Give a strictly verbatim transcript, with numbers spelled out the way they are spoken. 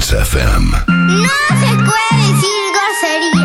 Dance F M. No se puede decir grosería.